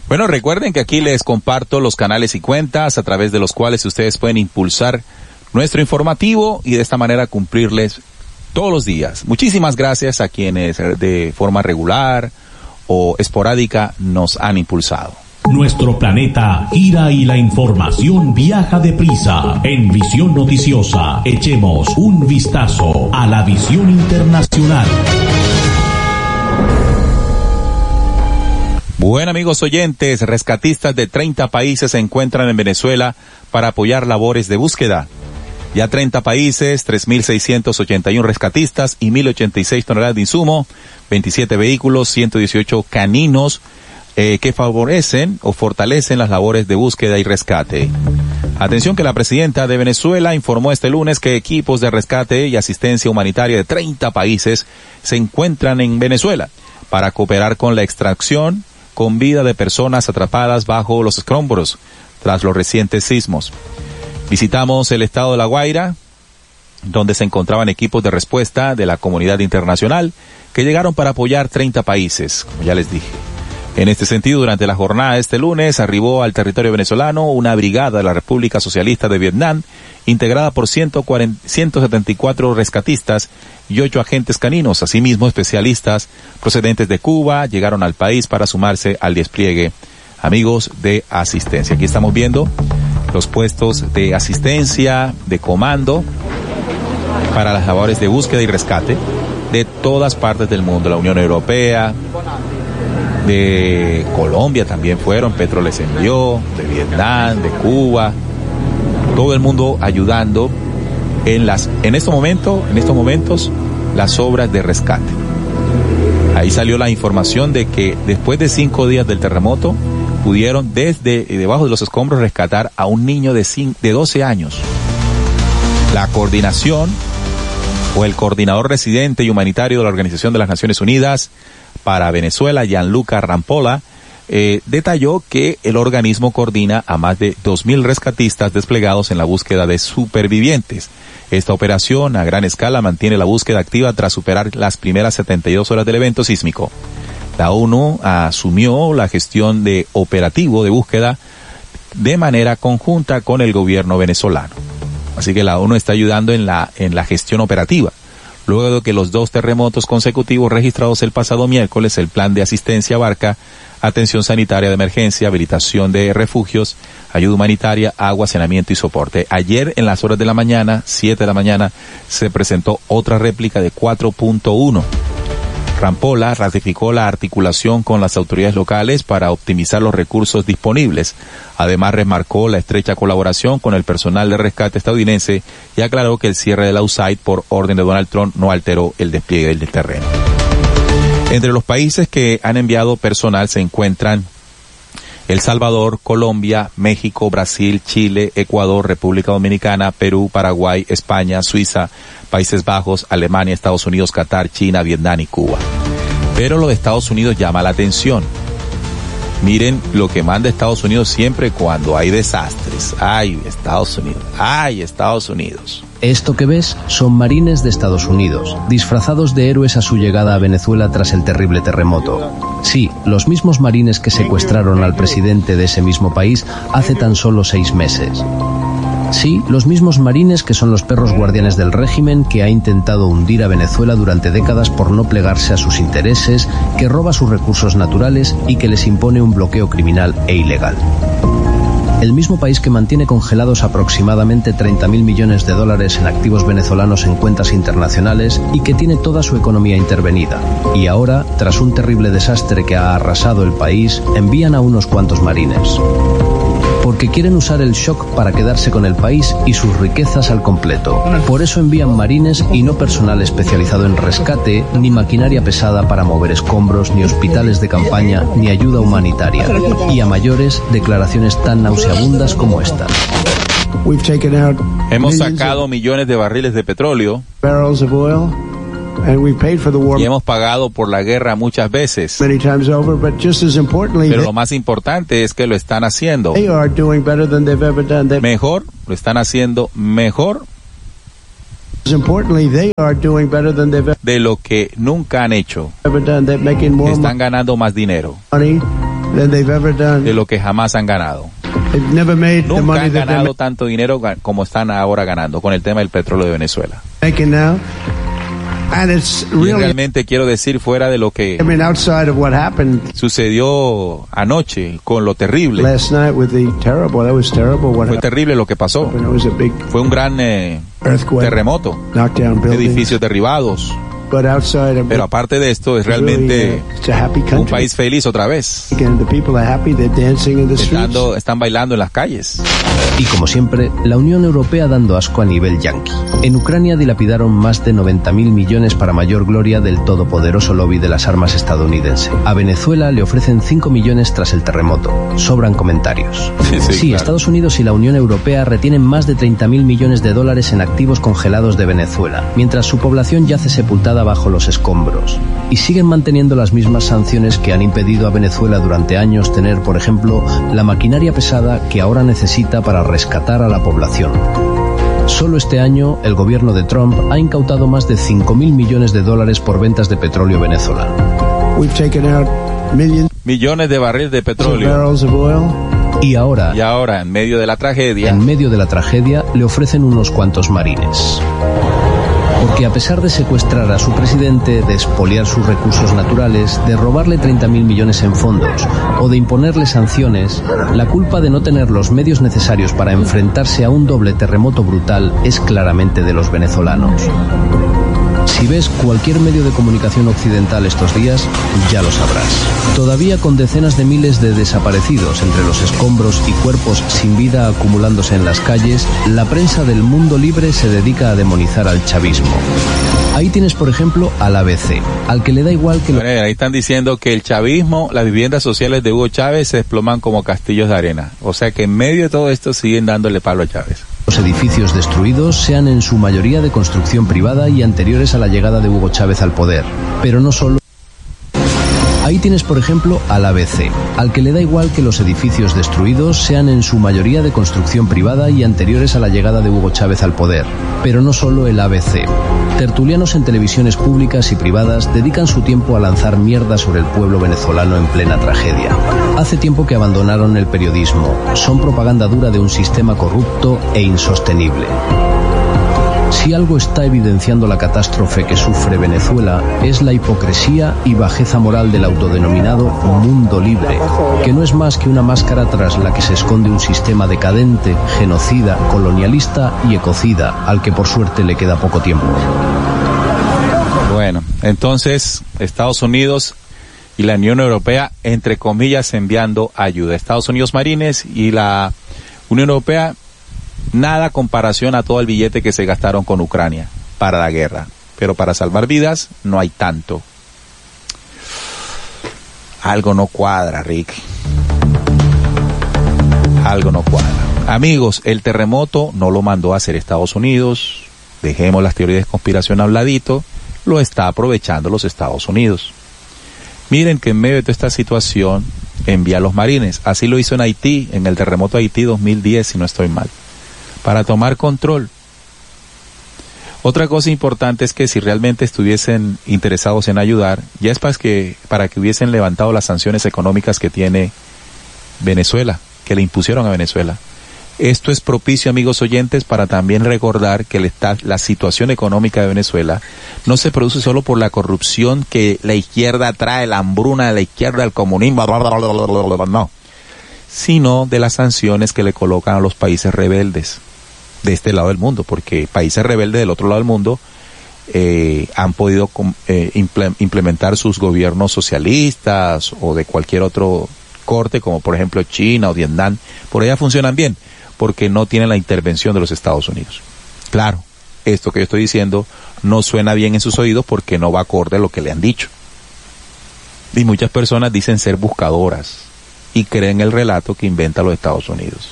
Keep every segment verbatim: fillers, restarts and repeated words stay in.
Bueno, recuerden que aquí les comparto los canales y cuentas a través de los cuales ustedes pueden impulsar nuestro informativo y de esta manera cumplirles todos los días. Muchísimas gracias a quienes de forma regular o esporádica nos han impulsado. Nuestro planeta gira y la información viaja deprisa. En Visión Noticiosa, echemos un vistazo a la visión internacional. Bueno, amigos oyentes, rescatistas de treinta países se encuentran en Venezuela para apoyar labores de búsqueda. Ya treinta países, tres mil seiscientos ochenta y uno rescatistas y mil ochenta y seis toneladas de insumo, veintisiete vehículos, ciento dieciocho caninos eh, que favorecen o fortalecen las labores de búsqueda y rescate. Atención que la presidenta de Venezuela informó este lunes que equipos de rescate y asistencia humanitaria de treinta países se encuentran en Venezuela para cooperar con la extracción con vida de personas atrapadas bajo los escombros tras los recientes sismos. Visitamos el estado de La Guaira, donde se encontraban equipos de respuesta de la comunidad internacional que llegaron para apoyar treinta países, como ya les dije. En este sentido, durante la jornada de este lunes, arribó al territorio venezolano una brigada de la República Socialista de Vietnam, integrada por ciento setenta y cuatro rescatistas y ocho agentes caninos. Asimismo, especialistas procedentes de Cuba llegaron al país para sumarse al despliegue, amigos, de asistencia. Aquí estamos viendo los puestos de asistencia, de comando, para las labores de búsqueda y rescate de todas partes del mundo, la Unión Europea, de Colombia también fueron, Petro les envió, de Vietnam, de Cuba, todo el mundo ayudando en las, en este momento, en estos momentos, las obras de rescate. Ahí salió la información de que después de cinco días del terremoto, pudieron desde debajo de los escombros rescatar a un niño de, cinco, de doce años. La coordinación o el coordinador residente y humanitario de la Organización de las Naciones Unidas para Venezuela, Gianluca Rampolla, eh, detalló que el organismo coordina a más de dos mil rescatistas desplegados en la búsqueda de supervivientes. Esta operación a gran escala mantiene la búsqueda activa tras superar las primeras setenta y dos horas del evento sísmico. La ONU asumió la gestión de operativo de búsqueda de manera conjunta con el gobierno venezolano. Así que la ONU está ayudando en la, en la gestión operativa. Luego de que los dos terremotos consecutivos registrados el pasado miércoles, el plan de asistencia abarca atención sanitaria de emergencia, habilitación de refugios, ayuda humanitaria, agua, saneamiento y soporte. Ayer en las horas de la mañana, siete de la mañana, se presentó otra réplica de cuatro punto uno. Rampolla ratificó la articulación con las autoridades locales para optimizar los recursos disponibles. Además, remarcó la estrecha colaboración con el personal de rescate estadounidense y aclaró que el cierre de la U S A I D por orden de Donald Trump no alteró el despliegue del terreno. Entre los países que han enviado personal se encuentran El Salvador, Colombia, México, Brasil, Chile, Ecuador, República Dominicana, Perú, Paraguay, España, Suiza, Países Bajos, Alemania, Estados Unidos, Qatar, China, Vietnam y Cuba. Pero lo de Estados Unidos llama la atención. Miren lo que manda Estados Unidos siempre cuando hay desastres. ¡Ay, Estados Unidos! ¡Ay, Estados Unidos! Esto que ves son marines de Estados Unidos, disfrazados de héroes a su llegada a Venezuela tras el terrible terremoto. Sí, los mismos marines que secuestraron al presidente de ese mismo país hace tan solo seis meses. Sí, los mismos marines que son los perros guardianes del régimen que ha intentado hundir a Venezuela durante décadas por no plegarse a sus intereses, que roba sus recursos naturales y que les impone un bloqueo criminal e ilegal. El mismo país que mantiene congelados aproximadamente treinta mil millones de dólares en activos venezolanos en cuentas internacionales y que tiene toda su economía intervenida. Y ahora, tras un terrible desastre que ha arrasado el país, envían a unos cuantos marines. Porque quieren usar el shock para quedarse con el país y sus riquezas al completo. Por eso envían marines y no personal especializado en rescate, ni maquinaria pesada para mover escombros, ni hospitales de campaña, ni ayuda humanitaria. Y a mayores, declaraciones tan nauseabundas como estas. Hemos sacado millones de barriles de petróleo y hemos pagado por la guerra muchas veces. Pero lo más importante es que lo están haciendo mejor, lo están haciendo mejor de lo que nunca han hecho. Están ganando más dinero. than they've ever done. de lo que jamás han ganado. They've never made the Nunca money han that they're ganado tanto dinero ga- como están ahora ganando con el tema del petróleo de Venezuela. making now. And it's Y really, realmente quiero decir, fuera de lo que I mean, outside of what happened sucedió anoche con lo terrible, last night with the terrible, that was terrible what fue happened. terrible lo que pasó. It was a big Fue un gran eh, earthquake, terremoto, knocked down buildings. edificios derribados. But outside of Pero it, aparte de esto, es it's really, realmente uh, it's a happy un country. país feliz otra vez. And the people are happy, they're dancing in the streets. Estando, están bailando en las calles. Y como siempre, la Unión Europea dando asco a nivel yanqui. En Ucrania dilapidaron más de noventa mil millones para mayor gloria del todopoderoso lobby de las armas estadounidense. A Venezuela le ofrecen cinco millones tras el terremoto. Sobran comentarios. Sí, sí, Sí, claro. Estados Unidos y la Unión Europea retienen más de treinta mil millones de dólares en activos congelados de Venezuela, mientras su población yace sepultada bajo los escombros. Y siguen manteniendo las mismas sanciones que han impedido a Venezuela durante años tener, por ejemplo, la maquinaria pesada que ahora necesita para rescatar a la población. Solo este año, el gobierno de Trump ha incautado más de cinco mil millones de dólares por ventas de petróleo venezolano. We've taken out millions Millones de barriles de of petróleo. barrels of oil. Y ahora, Y ahora, en medio de la tragedia, en medio de la tragedia, le ofrecen unos cuantos marines. Porque a pesar de secuestrar a su presidente, de expoliar sus recursos naturales, de robarle treinta mil millones en fondos o de imponerle sanciones, la culpa de no tener los medios necesarios para enfrentarse a un doble terremoto brutal es claramente de los venezolanos. Si ves cualquier medio de comunicación occidental estos días, ya lo sabrás. Todavía con decenas de miles de desaparecidos entre los escombros y cuerpos sin vida acumulándose en las calles, la prensa del mundo libre se dedica a demonizar al chavismo. Ahí tienes, por ejemplo, al A B C, al que le da igual que... Lo... Bueno, ahí están diciendo que el chavismo, las viviendas sociales de Hugo Chávez se desploman como castillos de arena. O sea que en medio de todo esto siguen dándole palo a Chávez. Los edificios destruidos sean en su mayoría de construcción privada y anteriores a la llegada de Hugo Chávez al poder. Pero no solo... Ahí tienes, por ejemplo, al A B C, al que le da igual que los edificios destruidos sean en su mayoría de construcción privada y anteriores a la llegada de Hugo Chávez al poder. Pero no solo el A B C. Tertulianos en televisiones públicas y privadas dedican su tiempo a lanzar mierda sobre el pueblo venezolano en plena tragedia. Hace tiempo que abandonaron el periodismo. Son propaganda dura de un sistema corrupto e insostenible. Si algo está evidenciando la catástrofe que sufre Venezuela es la hipocresía y bajeza moral del autodenominado mundo libre, que no es más que una máscara tras la que se esconde un sistema decadente, genocida, colonialista y ecocida, al que por suerte le queda poco tiempo. Bueno, entonces Estados Unidos y la Unión Europea, entre comillas, enviando ayuda. Estados Unidos marines y la Unión Europea, nada comparación a todo el billete que se gastaron con Ucrania para la guerra. Pero para salvar vidas no hay tanto. Algo no cuadra, Rick. Algo no cuadra. Amigos, el terremoto no lo mandó a hacer Estados Unidos. Dejemos las teorías de conspiración a un ladito. Lo está aprovechando los Estados Unidos. Miren que en medio de toda esta situación envía a los marines. Así lo hizo en Haití, en el terremoto de Haití dos mil diez, si no estoy mal, para tomar control. Otra cosa importante es que si realmente estuviesen interesados en ayudar, ya es para que, para que hubiesen levantado las sanciones económicas que tiene Venezuela, que le impusieron a Venezuela. Esto es propicio, amigos oyentes, para también recordar que la, la situación económica de Venezuela no se produce solo por la corrupción que la izquierda trae, la hambruna de la izquierda, el comunismo, no, sino de las sanciones que le colocan a los países rebeldes de este lado del mundo, porque países rebeldes del otro lado del mundo eh, han podido eh, implementar sus gobiernos socialistas o de cualquier otro corte, como por ejemplo China o Vietnam. Por allá funcionan bien, porque no tienen la intervención de los Estados Unidos. Claro, esto que yo estoy diciendo no suena bien en sus oídos porque no va acorde a lo que le han dicho. Y muchas personas dicen ser buscadoras y creen el relato que inventa los Estados Unidos.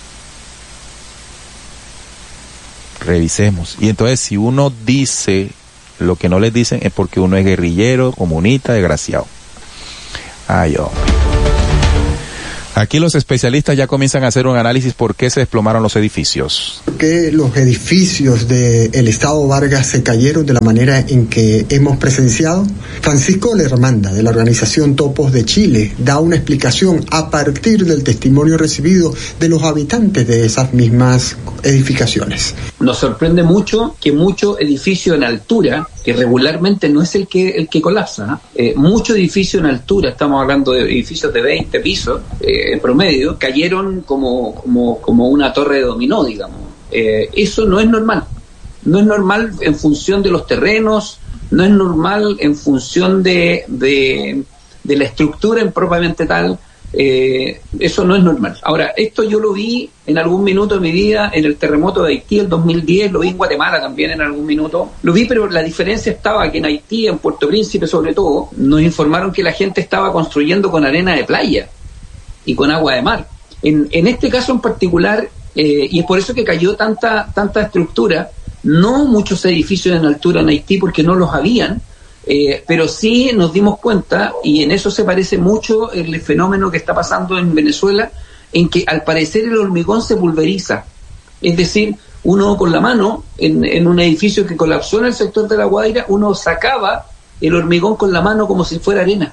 Revisemos. Y entonces si uno dice lo que no les dicen es porque uno es guerrillero, comunista, desgraciado. Ay, hombre. Aquí los especialistas ya comienzan a hacer un análisis por qué se desplomaron los edificios. Que los edificios del Estado Vargas se cayeron de la manera en que hemos presenciado. Francisco Lermanda, de la organización Topos de Chile, da una explicación a partir del testimonio recibido de los habitantes de esas mismas edificaciones. Nos sorprende mucho que mucho edificio en altura, que regularmente no es el que el que colapsa, ¿eh? Eh, mucho edificio en altura, estamos hablando de edificios de veinte pisos, eh, en promedio, cayeron como, como, como una torre de dominó, digamos. Eh, eso no es normal. No es normal en función de los terrenos, no es normal en función de, de, de la estructura en propiamente tal. Eh, eso no es normal. Ahora, esto yo lo vi en algún minuto de mi vida en el terremoto de Haití el dos mil diez, lo vi en Guatemala también en algún minuto, lo vi, pero la diferencia estaba que en Haití, en Puerto Príncipe sobre todo, nos informaron que la gente estaba construyendo con arena de playa y con agua de mar. En, en este caso en particular, eh, y es por eso que cayó tanta, tanta estructura, no muchos edificios en altura en Haití porque no los habían, eh, pero sí nos dimos cuenta, y en eso se parece mucho el fenómeno que está pasando en Venezuela, en que al parecer el hormigón se pulveriza. Es decir, uno con la mano, en, en un edificio que colapsó en el sector de La Guaira, uno sacaba el hormigón con la mano como si fuera arena.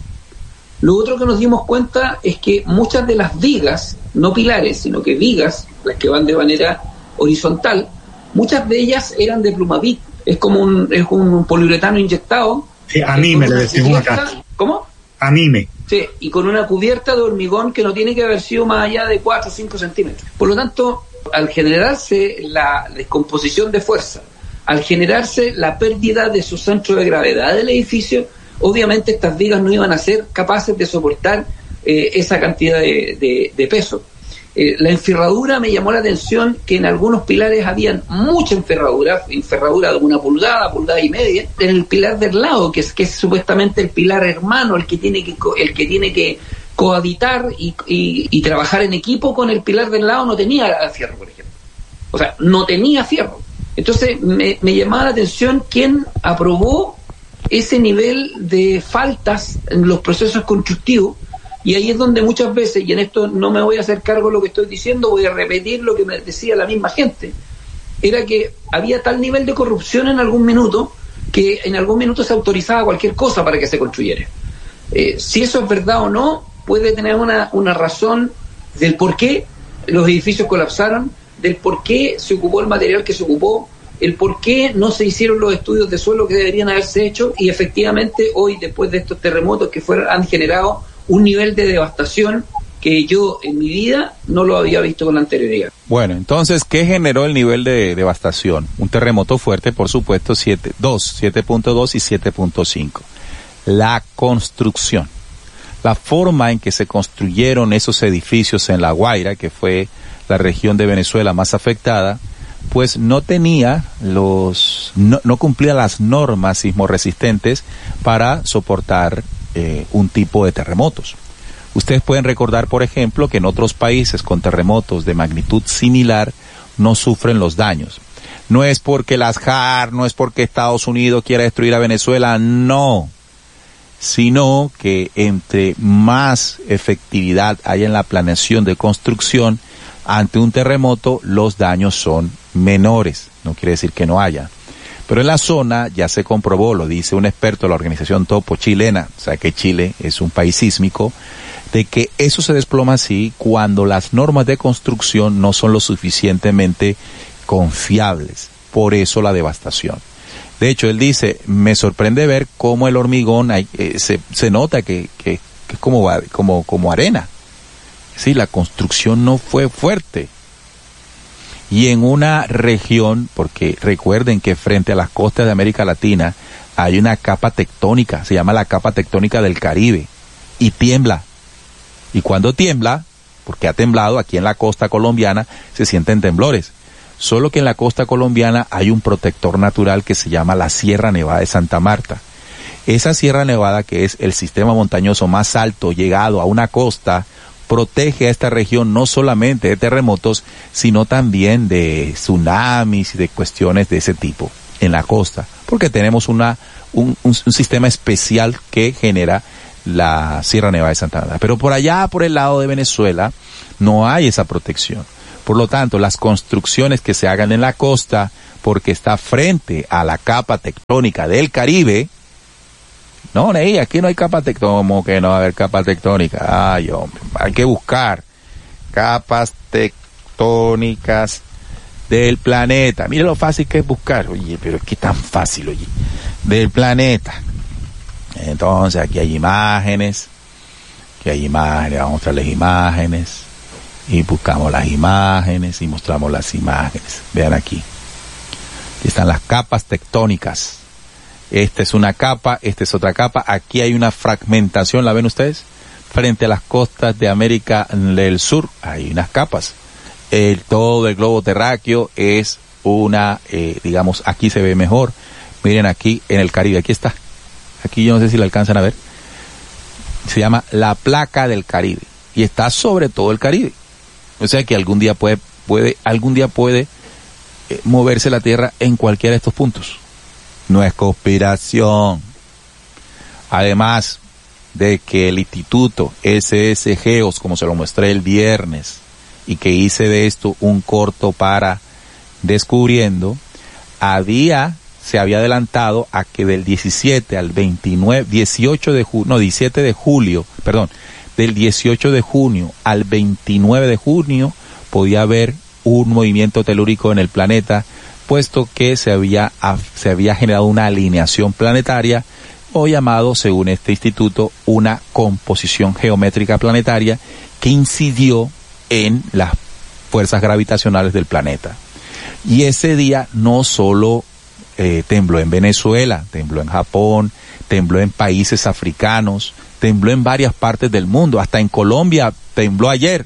Lo otro que nos dimos cuenta es que muchas de las vigas, no pilares, sino que vigas, las que van de manera horizontal, muchas de ellas eran de Plumavit. Es como un, es un poliuretano inyectado. Sí, anime le decimos acá. ¿Cómo? Anime. Sí, y con una cubierta de hormigón que no tiene que haber sido más allá de cuatro o cinco centímetros. Por lo tanto, al generarse la descomposición de fuerza, al generarse la pérdida de su centro de gravedad del edificio, obviamente estas vigas no iban a ser capaces de soportar eh, esa cantidad de, de, de peso. Eh, la enferradura, me llamó la atención que en algunos pilares habían mucha enferradura, enferradura de una pulgada, pulgada y media. En el pilar del lado, que es, que es supuestamente el pilar hermano, el que tiene que, el que, tiene que cohabitar y, y, y trabajar en equipo con el pilar del lado, no tenía fierro, por ejemplo. O sea, no tenía fierro. Entonces me, me llamaba la atención quién aprobó ese nivel de faltas en los procesos constructivos, y ahí es donde muchas veces, y en esto no me voy a hacer cargo de lo que estoy diciendo, voy a repetir lo que me decía la misma gente, era que había tal nivel de corrupción en algún minuto que en algún minuto se autorizaba cualquier cosa para que se construyera. Eh, si eso es verdad o no, puede tener una, una razón del por qué los edificios colapsaron, del por qué se ocupó el material que se ocupó, el por qué no se hicieron los estudios de suelo que deberían haberse hecho, y efectivamente hoy, después de estos terremotos que fueron, han generado un nivel de devastación que yo en mi vida no lo había visto con anterioridad. Bueno, entonces, ¿qué generó el nivel de devastación? Un terremoto fuerte, por supuesto, siete punto dos y siete punto cinco. La construcción. La forma en que se construyeron esos edificios en La Guaira, que fue la región de Venezuela más afectada, pues no tenía los, no, no cumplía las normas sismorresistentes para soportar eh, un tipo de terremotos. Ustedes pueden recordar, por ejemplo, que en otros países con terremotos de magnitud similar no sufren los daños. No es porque las J A R, no es porque Estados Unidos quiera destruir a Venezuela, no, sino que entre más efectividad hay en la planeación de construcción, ante un terremoto los daños son menores. No quiere decir que no haya. Pero en la zona ya se comprobó, lo dice un experto de la organización Topo chilena, o sea que Chile es un país sísmico, de que eso se desploma así cuando las normas de construcción no son lo suficientemente confiables. Por eso la devastación. De hecho, él dice, me sorprende ver cómo el hormigón hay, eh, se, se nota que, que, que es como, como, como arena. Sí, la construcción no fue fuerte. Y en una región, porque recuerden que frente a las costas de América Latina hay una capa tectónica, se llama la capa tectónica del Caribe, y tiembla. Y cuando tiembla, porque ha temblado aquí en la costa colombiana, se sienten temblores. Solo que en la costa colombiana hay un protector natural que se llama la Sierra Nevada de Santa Marta. Esa Sierra Nevada, que es el sistema montañoso más alto llegado a una costa, protege a esta región no solamente de terremotos, sino también de tsunamis y de cuestiones de ese tipo en la costa, porque tenemos una un, un, un sistema especial que genera la Sierra Nevada de Santa Ana. Pero por allá, por el lado de Venezuela, no hay esa protección. Por lo tanto, las construcciones que se hagan en la costa, porque está frente a la capa tectónica del Caribe, no, Ney, aquí no hay capa tectónica. ¿Cómo que no va a haber capa tectónica? Ay, hombre, hay que buscar capas tectónicas del planeta. Mire lo fácil que es buscar. Oye, pero es que tan fácil, oye. Del planeta. Entonces, aquí hay imágenes. Aquí hay imágenes. Vamos a mostrarles imágenes. Y buscamos las imágenes y mostramos las imágenes. Vean aquí. Aquí están las capas tectónicas. Esta es una capa, esta es otra capa. Aquí hay una fragmentación, ¿la ven ustedes? Frente a las costas de América del Sur hay unas capas. El, todo el globo terráqueo es una, eh, digamos, aquí se ve mejor. Miren aquí en el Caribe, aquí está. Aquí yo no sé si la alcanzan a ver. Se llama la placa del Caribe y está sobre todo el Caribe. O sea que algún día puede, puede, algún día puede eh, moverse la Tierra en cualquiera de estos puntos. No es conspiración. Además de que el Instituto S S Geos, como se lo mostré el viernes, y que hice de esto un corto para Descubriendo, había, se había adelantado a que del diecisiete al veintinueve, dieciocho de junio, no, diecisiete de julio, perdón, del dieciocho de junio al veintinueve de junio podía haber un movimiento telúrico en el planeta, puesto que se había, se había generado una alineación planetaria, o llamado, según este instituto, una composición geométrica planetaria que incidió en las fuerzas gravitacionales del planeta. Y ese día no solo eh, tembló en Venezuela, tembló en Japón, tembló en países africanos, tembló en varias partes del mundo, hasta en Colombia tembló ayer.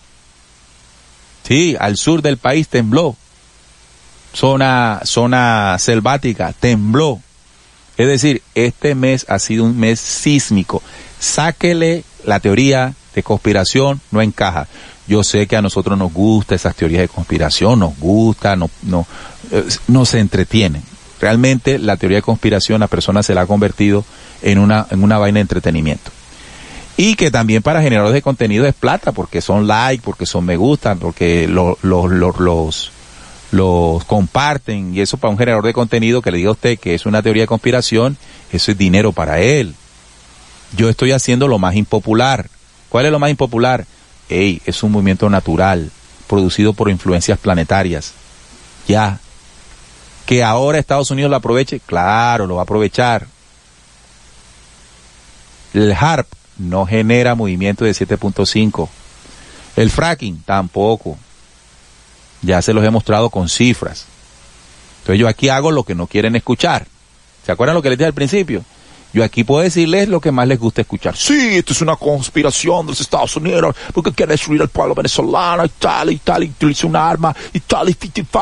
Sí, al sur del país tembló. Zona, zona selvática, tembló. Es decir, este mes ha sido un mes sísmico. Sáquele la teoría de conspiración, no encaja. Yo sé que a nosotros nos gusta esas teorías de conspiración, nos gusta, no, no, eh, nos entretienen. Realmente la teoría de conspiración a personas se la ha convertido en una, en una vaina de entretenimiento. Y que también para generadores de contenido es plata, porque son like, porque son me gustan, porque lo, lo, lo, los, los comparten, y eso para un generador de contenido que le diga a usted que es una teoría de conspiración, eso es dinero para él. Yo estoy haciendo lo más impopular. ¿Cuál es lo más impopular? Ey, es un movimiento natural, producido por influencias planetarias. Ya. Que ahora Estados Unidos lo aproveche, claro, lo va a aprovechar. El HAARP no genera movimiento de siete punto cinco. El fracking tampoco. Ya se los he mostrado con cifras. Entonces yo aquí hago lo que no quieren escuchar. ¿Se acuerdan lo que les dije al principio? Yo aquí puedo decirles lo que más les gusta escuchar. Sí, esto es una conspiración de los Estados Unidos, porque quiere destruir al pueblo venezolano, y tal, y tal, y utiliza un arma, y tal, y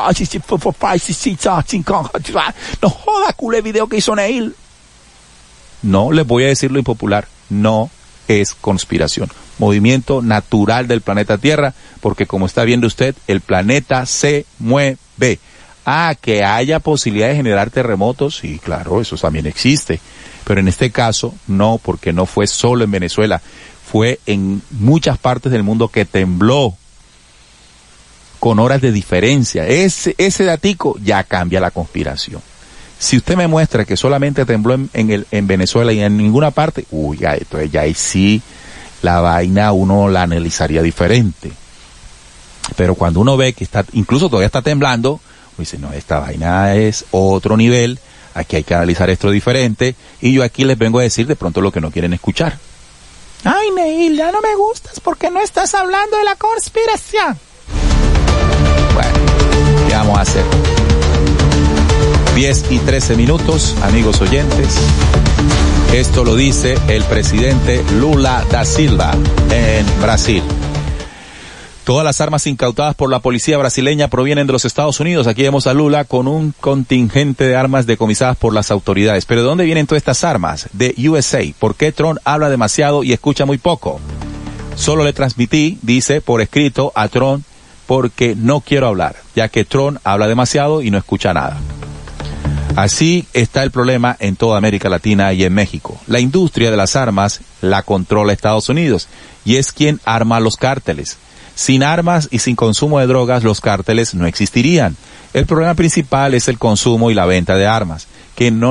no joda, culé video que hizo Neil. No, les voy a decir lo impopular. No es conspiración. Movimiento natural del planeta Tierra, porque como está viendo usted, el planeta se mueve. Ah, que haya posibilidad de generar terremotos, sí, claro, eso también existe. Pero en este caso, no, porque no fue solo en Venezuela, fue en muchas partes del mundo que tembló con horas de diferencia. Ese, ese datico ya cambia la conspiración. Si usted me muestra que solamente tembló en, en, el, en Venezuela y en ninguna parte, uy, ya, entonces ya ahí sí la vaina uno la analizaría diferente. Pero cuando uno ve que está, incluso todavía está temblando, uno dice, no, esta vaina es otro nivel, aquí hay que analizar esto diferente, y yo aquí les vengo a decir de pronto lo que no quieren escuchar. Ay, Neil, ya no me gustas porque no estás hablando de la conspiración. Bueno, ¿qué vamos a hacer? diez y trece minutos, amigos oyentes. Esto lo dice el presidente Lula da Silva en Brasil. Todas las armas incautadas por la policía brasileña provienen de los Estados Unidos. Aquí vemos a Lula con un contingente de armas decomisadas por las autoridades. ¿Pero de dónde vienen todas estas armas? De U S A. ¿Por qué Trump habla demasiado y escucha muy poco? Solo le transmití, dice, por escrito a Trump, porque no quiero hablar, ya que Trump habla demasiado y no escucha nada. Así está el problema en toda América Latina y en México. La industria de las armas la controla Estados Unidos y es quien arma los cárteles. Sin armas y sin consumo de drogas, los cárteles no existirían. El problema principal es el consumo y la venta de armas, que no